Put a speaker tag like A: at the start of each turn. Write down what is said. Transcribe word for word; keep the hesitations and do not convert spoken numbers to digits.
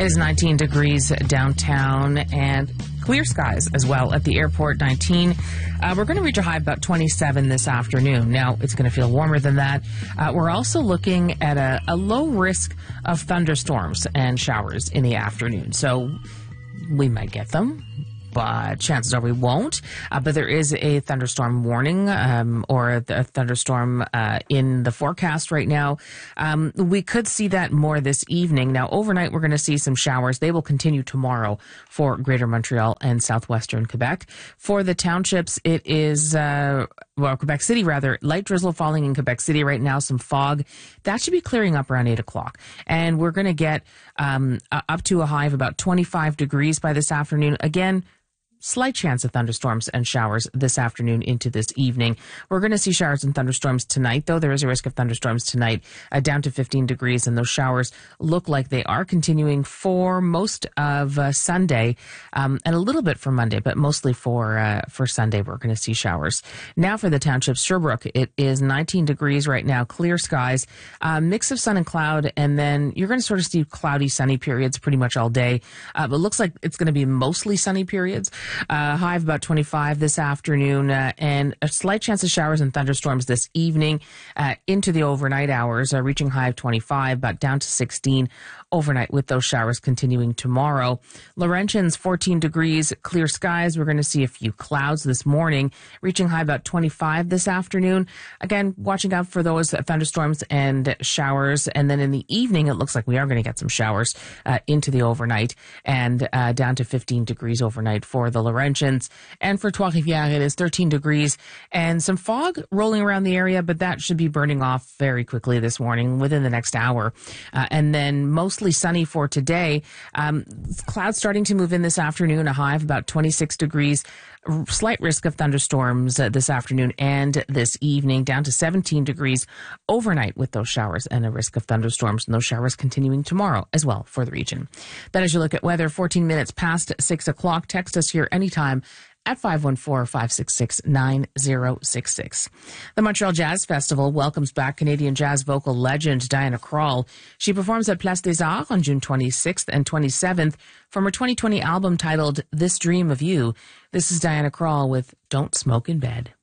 A: It is nineteen degrees downtown and clear skies as well at the airport, nineteen. Uh, we're going to reach a high of about twenty-seven this afternoon. Now, it's going to feel warmer than that. Uh, we're also looking at a, a low risk of thunderstorms and showers in the afternoon. So we might get them, but chances are we won't. Uh, but there is a thunderstorm warning um, or a, a thunderstorm uh, in the forecast right now. Um, we could see that more this evening. Now, overnight, we're going to see some showers. They will continue tomorrow for Greater Montreal and southwestern Quebec. For the townships, it is, uh, well, Quebec City, rather, light drizzle falling in Quebec City right now, some fog. That should be clearing up around eight o'clock. And we're going to get um, up to a high of about twenty-five degrees by this afternoon. Again, slight chance of thunderstorms and showers this afternoon into this evening. We're going to see showers and thunderstorms tonight, though. There is a risk of thunderstorms tonight, uh, down to fifteen degrees, and those showers look like they are continuing for most of uh, Sunday, um, and a little bit for Monday, but mostly for uh, for Sunday we're going to see showers. Now for the townships, Sherbrooke, it is nineteen degrees right now, clear skies, uh, mix of sun and cloud, and then you're going to sort of see cloudy, sunny periods pretty much all day, uh, but it looks like it's going to be mostly sunny periods. Uh, high of about twenty-five this afternoon, uh, and a slight chance of showers and thunderstorms this evening uh, into the overnight hours, uh, reaching high of twenty-five, but down to sixteen overnight with those showers continuing tomorrow. Laurentians, fourteen degrees, clear skies. We're going to see a few clouds this morning, reaching high about twenty-five this afternoon. Again, watching out for those thunderstorms and showers. And then in the evening, it looks like we are going to get some showers uh, into the overnight, and uh, down to fifteen degrees overnight for the Laurentians. And for Trois-Rivières, it is thirteen degrees and some fog rolling around the area, but that should be burning off very quickly this morning within the next hour. Uh, and then mostly sunny for today. Um, clouds starting to move in this afternoon, a high of about twenty-six degrees. Slight risk of thunderstorms uh, this afternoon and this evening, down to seventeen degrees overnight with those showers and a risk of thunderstorms, and those showers continuing tomorrow as well for the region. That is your look at weather. fourteen minutes past six o'clock. Text us here anytime at five one four, five six six, nine zero six six. The Montreal Jazz Festival welcomes back Canadian jazz vocal legend Diana Krall. She performs at Place des Arts on June twenty-sixth and twenty-seventh from her twenty twenty album titled This Dream of You. This is Diana Krall with Don't Smoke in Bed.